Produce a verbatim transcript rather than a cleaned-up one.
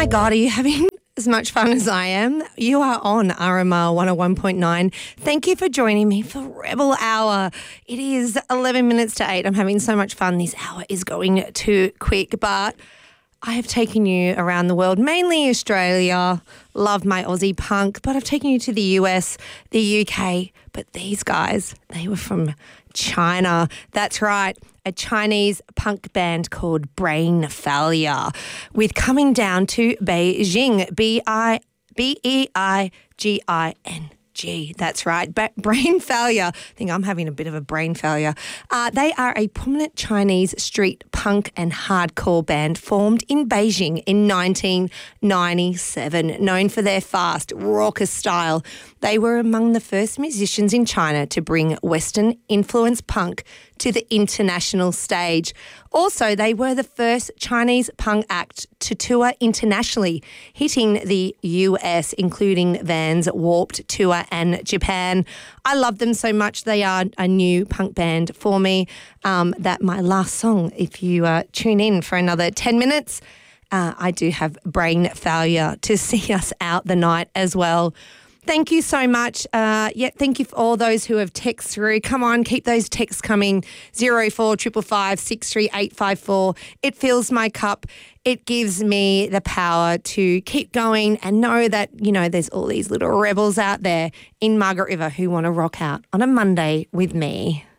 my God, are you having as much fun as I am? You are on R M R one oh one point nine. Thank you for joining me for Rebel Hour. It is eleven minutes to eight. I'm having so much fun. This hour is going too quick, but I have taken you around the world, mainly Australia. Love my Aussie punk, but I've taken you to the U S, the U K. But these guys, they were from China. That's right. A Chinese punk band called Brain Failure, with Coming Down to Beijing, B I B E I G I N G. That's right. Ba- brain Failure. I think I'm having a bit of a brain failure. Uh, they are a prominent Chinese street punk and hardcore band formed in Beijing in nineteen ninety-seven. Known for their fast, raucous style, they were among the first musicians in China to bring Western-influenced punk to the international stage. Also, they were the first Chinese punk act to tour internationally, hitting the U S, including Vans Warped Tour and Japan. I love them so much. They are a new punk band for me. Um, that my last song, if you uh, tune in for another ten minutes, uh, I do have Brain Failure to see us out the night as well. Thank you so much. Uh, yeah, thank you for all those who have texted through. Come on, keep those texts coming. zero four five five five six three eight five four. It fills my cup. It gives me the power to keep going and know that, you know, there's all these little rebels out there in Margaret River who want to rock out on a Monday with me.